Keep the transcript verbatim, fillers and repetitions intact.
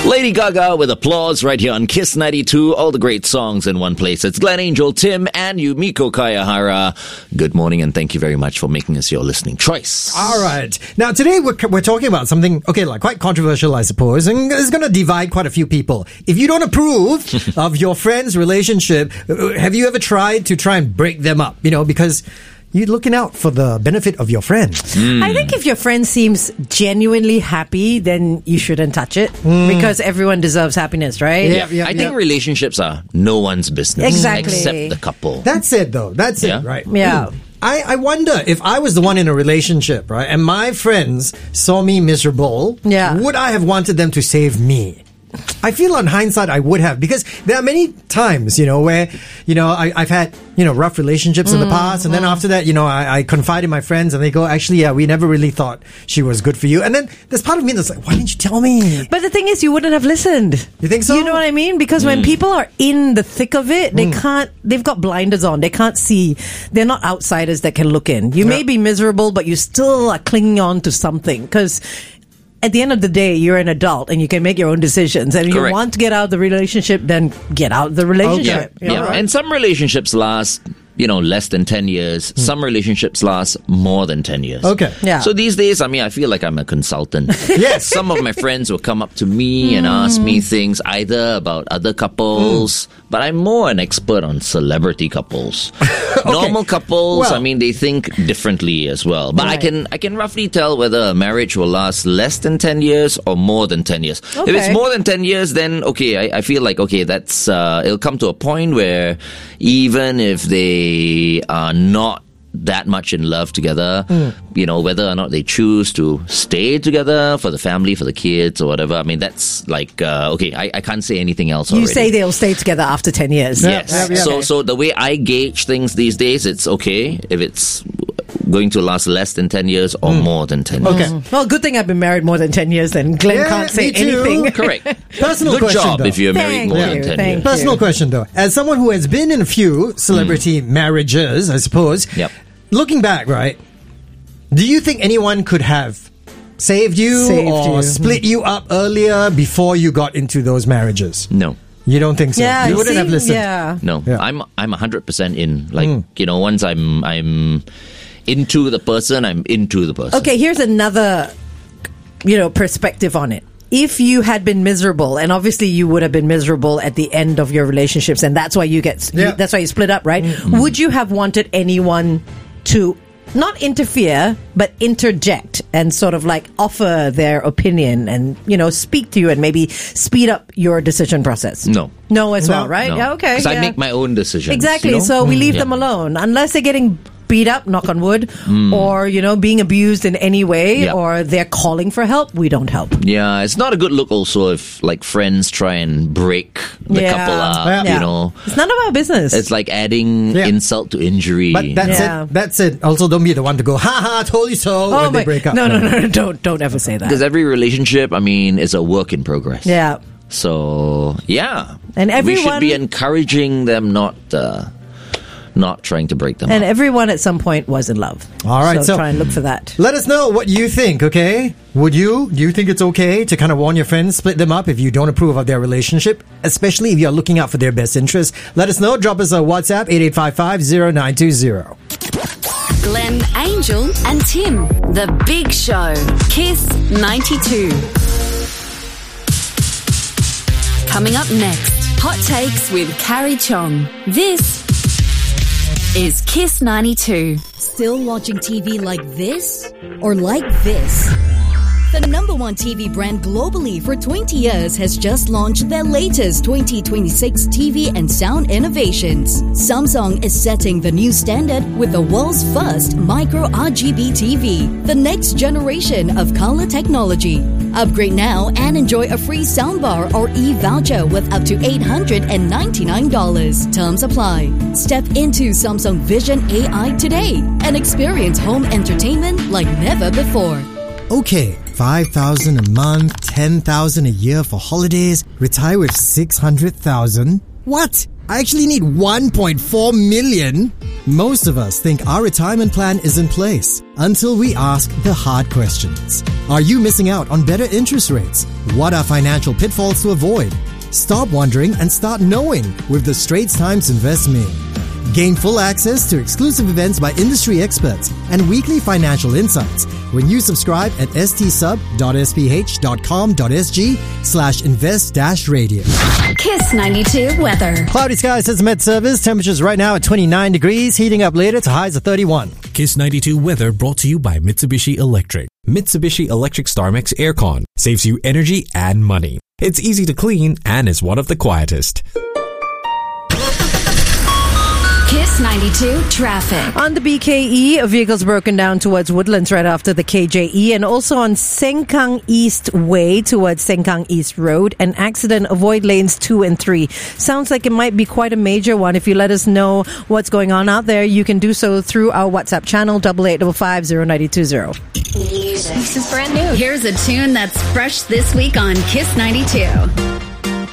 Lady Gaga with applause right here on Kiss ninety-two. All the great songs in one place. It's Glenn Angel, Tim, and Yumiko Kayahara. Good morning, and thank you very much for making us your listening choice. All right. Now, today we're, we're talking about something, okay, like quite controversial, I suppose, and it's going to divide quite a few people. If you don't approve of your friend's relationship, have you ever tried to try and break them up? You know, because you're looking out for the benefit of your friend. Mm. I think if your friend seems genuinely happy, then you shouldn't touch it mm. because everyone deserves happiness, right? Yeah, yeah I yeah. think relationships are no one's business. Exactly. Except the couple. That's it, though. That's yeah. it, right? Yeah. I, I wonder if I was the one in a relationship, right, and my friends saw me miserable, yeah. would I have wanted them to save me? I feel on hindsight I would have, because there are many times, you know, where, you know, I, I've had, you know, rough relationships mm, in the past, and mm. then after that, you know, I, I confide in my friends and they go, actually, yeah, we never really thought she was good for you. And then there's part of me that's like, why didn't you tell me? But the thing is, you wouldn't have listened. You think so? You know what I mean? Because mm. when people are in the thick of it, they mm. can't, they've got blinders on. They can't see. They're not outsiders that can look in. You yeah. may be miserable, but you still are clinging on to something, because at the end of the day, you're an adult and you can make your own decisions. And if Correct. you want to get out of the relationship, then get out of the relationship. Okay. Yeah, right? And some relationships last, you know, less than ten years. Mm. Some relationships last more than ten years. Okay. Yeah. So these days, I mean, I feel like I'm a consultant. Yes. Some of my friends will come up to me mm. and ask me things either about other couples, mm. but I'm more an expert on celebrity couples. Okay. Normal couples, well, I mean, they think differently as well. But right. I can I can roughly tell whether a marriage will last less than ten years or more than ten years. Okay. If it's more than ten years, then okay, I, I feel like, okay, that's uh, it'll come to a point where even if they are not that much in love together, mm. you know, whether or not they choose to stay together for the family, for the kids or whatever, I mean, that's like, uh, okay, I, I can't say anything else you already. say they'll stay together after ten years. Yes. Yeah, yeah, so, okay. so the way I gauge things these days, it's okay if it's going to last less than ten years or mm. more than ten okay. years. Mm. Well, good thing I've been married more than ten years, then Glenn yeah, can't say me too. anything. Correct. Personal Good question, job though. if you're married Thank more you, than ten thank years. Personal you. question, though. As someone who has been in a few celebrity mm. marriages, I suppose, Yep. looking back, right, do you think anyone could have saved you Saved or you. split you up earlier before you got into those marriages? No. You don't think so? Yeah, you you wouldn't see, have listened? Yeah. No. Yeah. I'm I'm one hundred percent in. Like, Mm. you know, once I'm I'm into the person, I'm into the person. Okay, here's another, you know, perspective on it. If you had been miserable, and obviously you would have been miserable at the end of your relationships, and that's why you get, Yeah. you, that's why you split up, right? Mm-hmm. Would you have wanted anyone to not interfere, but interject and sort of like offer their opinion and, you know, speak to you and maybe speed up your decision process? No. No as No. well, right? No. Yeah, okay. Because yeah. I make my own decisions. Exactly. you know? So we leave Yeah. them alone unless they're getting beat up, knock on wood, Mm. or, you know, being abused in any way, Yeah. or they're calling for help. We don't help. Yeah, it's not a good look also if like friends try and break the Yeah. couple up, Yeah. you know. It's none of our business. It's like adding Yeah. insult to injury. But that's Yeah. it. That's it. Also, don't be the one to go, ha ha, told you so, oh when my, they break up. no, no, no, no, don't, don't ever say Because that. every relationship, I mean, is a work in progress. Yeah. So, yeah. And we should everyone- be encouraging them, not uh, not trying to break them And up. everyone at some point was in love. All right, So, so- try and look for that. Let us know what you think, okay? Would you? Do you think it's okay to kind of warn your friends, split them up if you don't approve of their relationship, especially if you're looking out for their best interest? Let us know. Drop us a WhatsApp, eight eight five five, zero nine two zero. Glenn Angel and Tim. The Big Show. Kiss ninety-two. Coming up next, Hot Takes with Carrie Chong. This is Kiss ninety-two. Still watching T V like this? Or like this? The number one T V brand globally for twenty years has just launched their latest twenty twenty-six T V and sound innovations. Samsung is setting the new standard with the world's first micro R G B T V, the next generation of color technology. Upgrade now and enjoy a free soundbar or e-voucher with up to eight hundred ninety-nine dollars. Terms apply. Step into Samsung Vision A I today and experience home entertainment like never before. Okay, five thousand a month, ten thousand a year for holidays, retire with six hundred thousand. What? I actually need one point four million. Most of us think our retirement plan is in place until we ask the hard questions. Are you missing out on better interest rates? What are financial pitfalls to avoid? Stop wondering and start knowing with the Straits Times Invest Me. Gain full access to exclusive events by industry experts and weekly financial insights when you subscribe at stsub.sph.com.sg slash invest dash radio. Kiss ninety-two weather. Cloudy skies says Met Service. Temperatures right now at twenty-nine degrees, heating up later to highs of thirty-one. Kiss ninety-two weather brought to you by Mitsubishi Electric. Mitsubishi Electric StarMix Aircon saves you energy and money. It's easy to clean and is one of the quietest. Kiss ninety-two traffic. On the B K E, a vehicle's broken down towards Woodlands right after the K J E, and also on Sengkang East Way towards Sengkang East Road. An accident, avoid lanes two and three. Sounds like it might be quite a major one. If you let us know what's going on out there, you can do so through our WhatsApp channel, double eight five five zero nine two zero. Music. This is brand new. Here's a tune that's fresh this week on Kiss ninety-two.